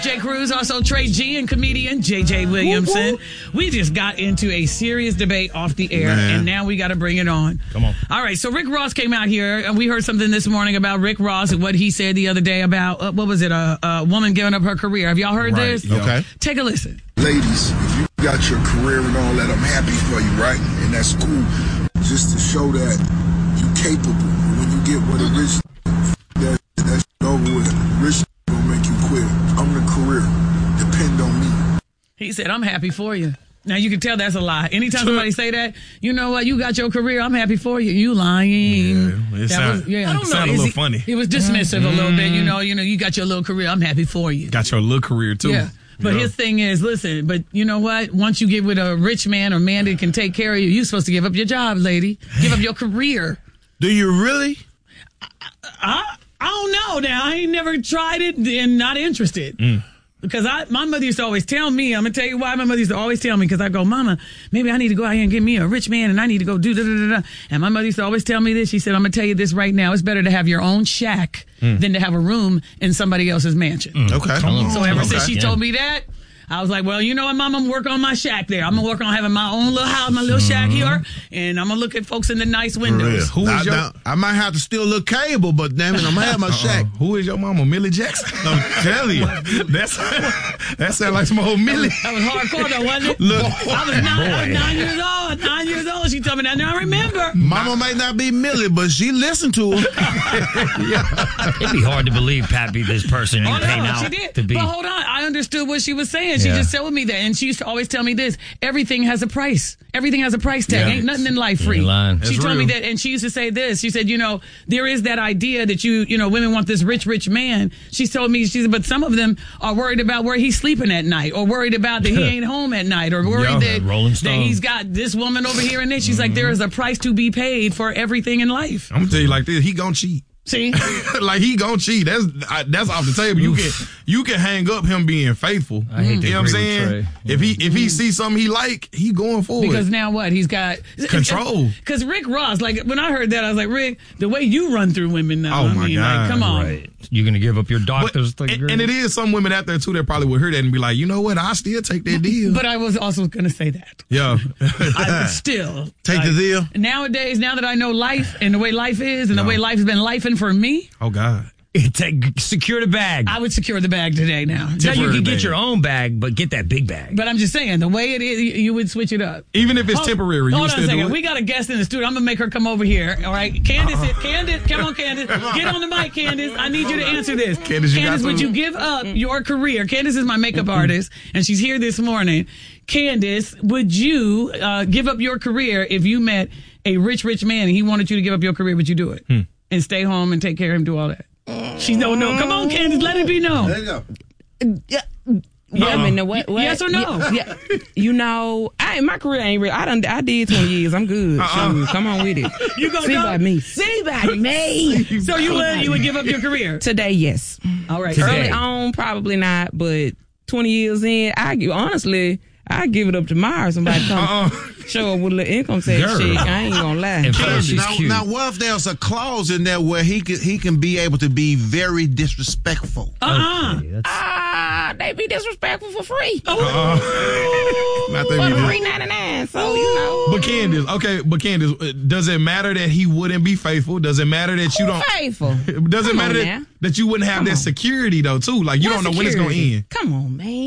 J. Cruz, also Trey G and comedian J.J. Williamson. We just got into a serious debate off the air, and now we got to bring it on. Come on. All right, so Rick Ross came out here, and we heard something this morning about Rick Ross and what he said the other day about, what was it, a woman giving up her career. Have y'all heard this? Okay. Take a listen. Ladies, if you got your career and all that, I'm happy for you, right? And that's cool. Just to show that you capable. When you get what a rich, that's over with. Rich gonna make you quit. I'm the career. Depend on me. He said, I'm happy for you. Now, you can tell that's a lie. Anytime somebody say that, you know what? You got your career. I'm happy for you. You lying. It sounded a little funny. It was dismissive a little bit. You know, you got your little career. I'm happy for you. Got your little career, too. Yeah. But his thing is, listen, but you know what? Once you get with a rich man or man that can take care of you, you're supposed to give up your job, lady. Give up your career. Do you really? I don't know now. I ain't never tried it and not interested. Because my mother used to always tell me, I'm going to tell you why my mother used to always tell me, because I go, Mama, maybe I need to go out here and get me a rich man and I need to go do da-da-da-da. And my mother used to always tell me this. She said, I'm going to tell you this right now. It's better to have your own shack than to have a room in somebody else's mansion. Okay. So ever since she told me that, I was like, well, you know what, Mom? I'm going to work on my shack there. I'm going to work on having my own little house, my little shack here, and I'm going to look at folks in the nice windows. I might have to still look cable, but damn it, I'm going to have my shack. Who is your mama, Millie Jackson? I'm telling you. That sounds like some old Millie. That was hardcore, though, wasn't it? Look, I was 9 years old. 9 years old. She told me that. Now I remember. Mama may not be Millie, but she listened to her. It'd be hard to believe Pappy, this person you paint out to be. But hold on. I understood what she was saying. She just told me that. And she used to always tell me this. Everything has a price. Everything has a price tag. Ain't nothing in life free. She told me that. And she used to say this. She said, there is that idea that women want this rich man. She told me, she said, but some of them are worried about where he's sleeping at night, or worried about that he ain't home at night, or worried that he's got this woman over here and this. She's like, there is a price to be paid for everything in life. I'm going to tell you like this. He gonna cheat. See? Like, he gonna cheat. That's off the table. You can hang up him being faithful. I hate to you know what I'm saying? If he sees something he like, he going forward. Because now what? He's got control. Because Rick Ross, like, when I heard that, I was like, Rick, the way you run through women now. Oh my God. Like, come on. Right. You're going to give up your doctor's degree. And it is some women out there, too, that probably would hear that and be like, you know what? I still take that deal. But I was also going to say that. Yeah. I would still. Take the deal? Nowadays, now that I know life and the way life is and the way life's been lifing for me. Oh, God. Secure the bag. I would secure the bag today now. Now you can get your own bag, but get that big bag. But I'm just saying, the way it is, you would switch it up. Even if it's temporary, you would still do it. Hold on a second. We got a guest in the studio. I'm going to make her come over here. All right. Candace, come on, Candace. Get on the mic, Candace. I need you to answer this. Candace, would you give up your career? Candace is my makeup artist, and she's here this morning. Candace, would you give up your career if you met a rich man and he wanted you to give up your career? Would you do it? And stay home and take care of him, do all that? She's no. Come on, Candace, let it be no. There you go. I mean, what? Yes or no? Yeah. My career ain't real. I did 20 years. I'm good. Shoot, come on with it. You gonna see by me. See by me. So you would give up your career today? Yes. All right. Early on, probably not. But 20 years in, I give it up tomorrow. Somebody come show up with a little income tax check. I ain't gonna lie. Now, what if there's a clause in there where he can be able to be very disrespectful? They be disrespectful for free. For $3.99. So But Candace, does it matter that he wouldn't be faithful? Does it matter that you don't faithful? Does it matter that you wouldn't have that security though too? Like you don't know when it's gonna end. Come on, man.